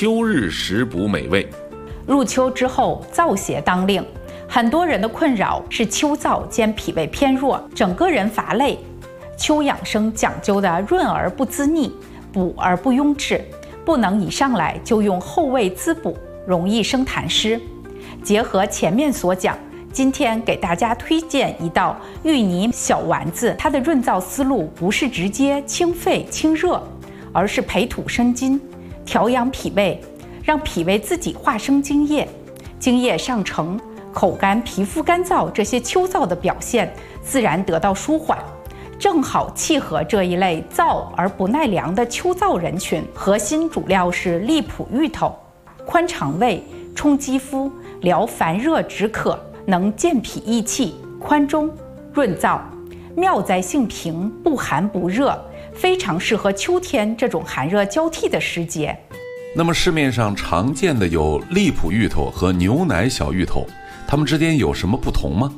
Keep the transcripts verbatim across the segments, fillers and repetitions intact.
秋日食补美味。 入秋之后，燥邪当令，很多人的困扰是秋燥兼脾胃偏弱，整个人乏累。秋养生讲究的润而不滋腻，补而不壅滞，不能一上来就用后味滋补，容易生痰湿。结合前面所讲，今天给大家推荐一道芋泥小丸子，它的润燥思路不是直接清肺清热，而是培土生金，调养脾胃，让脾胃自己化生津液，津液上承，口干、皮肤干燥这些秋燥的表现自然得到舒缓，正好契合这一类燥而不耐凉的秋燥人群。核心主料是利普芋头，宽肠胃、充肌肤、疗烦热止渴，能健脾益气、宽中、润燥，妙在性平，不寒不热，非常适合秋天这种寒热交替的时节。 那么市面上常见的有利普芋头和牛奶小芋头，它们之间有什么不同吗？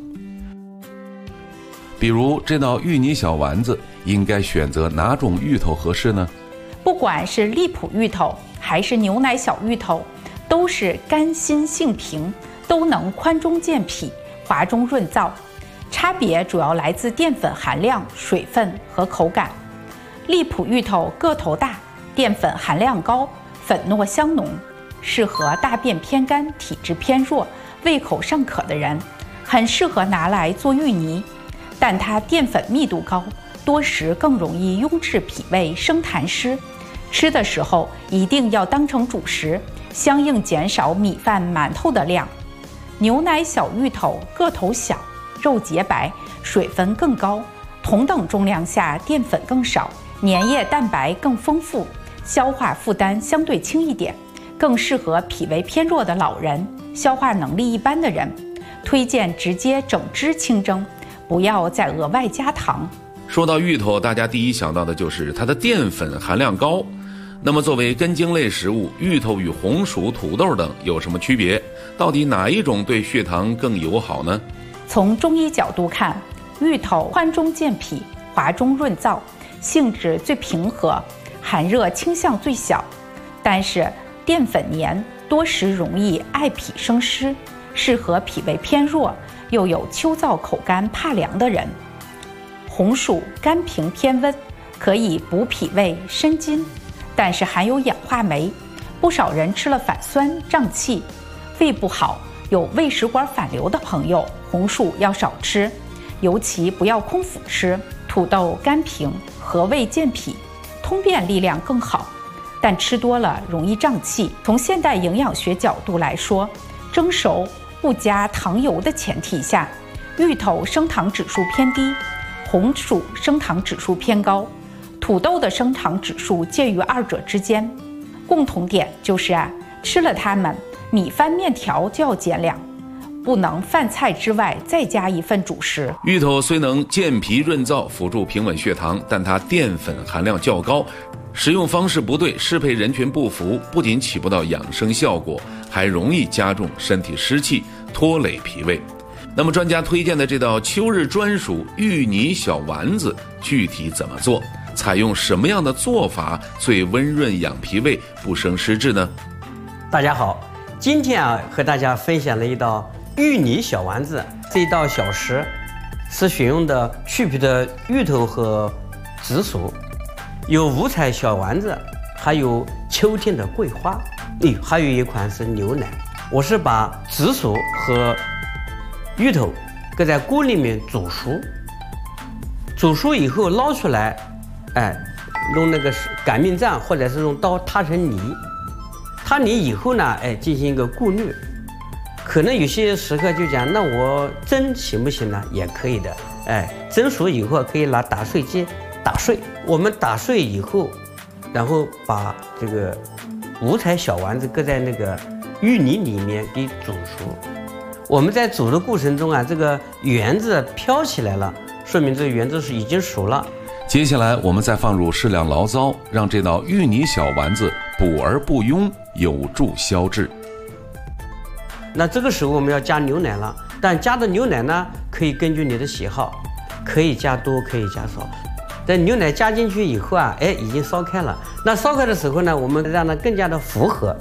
比如这道芋泥小丸子，应该选择哪种芋头合适呢？ 不管是利普芋头还是牛奶小芋头，都是甘辛性平，都能宽中健脾、滑中润燥，差别主要来自淀粉含量、水分和口感。利普芋头个头大，淀粉含量高，粉糯香浓，适合大便偏干、体质偏弱、胃口尚可的人，很适合拿来做芋泥。但它淀粉密度高，多食更容易壅滞脾胃、生痰湿。吃的时候一定要当成主食，相应减少米饭、馒头的量。牛奶小芋头个头小，肉洁白，水分更高，同等重量下淀粉更少，粘液蛋白更丰富，消化负担相对轻一点，更适合脾胃偏弱的老人、消化能力一般的人。推荐直接整汁清蒸，不要再额外加糖。 说到芋头，大家第一想到的就是它的淀粉含量高。那么作为根茎类食物，芋头与红薯、土豆等有什么区别？到底哪一种对血糖更友好呢？ 从中医角度看，芋头宽中健脾、滑中润燥，性质最平和，寒热倾向最小，但是淀粉黏，多食容易爱脾生湿，适合脾胃偏弱又有秋燥口干怕凉的人。红薯甘平偏温，可以补脾胃生津，但是含有氧化酶，不少人吃了反酸胀气。胃不好、有胃食管反流的朋友，红薯要少吃，尤其不要空腹吃。土豆甘平，和胃健脾，通便力量更好，但吃多了容易胀气。从现代营养学角度来说，蒸熟不加糖油的前提下，芋头升糖指数偏低，红薯升糖指数偏高，土豆的升糖指数介于二者之间。共同点就是啊，吃了它们，米饭面条就要减量，不能饭菜之外再加一份主食。 芋头虽能健脾润燥，辅助平稳血糖，但它淀粉含量较高，食用方式不对，适配人群不符，不仅起不到养生效果，还容易加重身体湿气，拖累脾胃。那么专家推荐的这道秋日专属芋泥小丸子具体怎么做？采用什么样的做法最温润养脾胃，不生湿滞呢？ 大家好，今天啊和大家分享了一道芋泥小丸子。这一道小食是选用的去皮的芋头和紫薯，有五彩小丸子，还有秋天的桂花，哎，还有一款是牛奶。我是把紫薯和芋头搁在锅里面煮熟，煮熟以后捞出来，哎，用那个擀面杖或者是用刀塌成泥，塌泥以后呢，哎，进行一个过滤。可能有些食客就讲，那我蒸行不行呢？也可以的，哎，蒸熟以后可以拿打碎机打碎。我们打碎以后，然后把这个五彩小丸子搁在那个芋泥里面给煮熟。我们在煮的过程中啊，这个圆子飘起来了，说明这个圆子是已经熟了。 接下来我们再放入适量醪糟，让这道芋泥小丸子补而不壅，有助消滞。 那这个时候我们要加牛奶了，但加的牛奶呢，可以根据你的喜好，可以加多，可以加少。在牛奶加进去以后啊，哎，已经烧开了。那烧开的时候呢，我们让它更加的复合，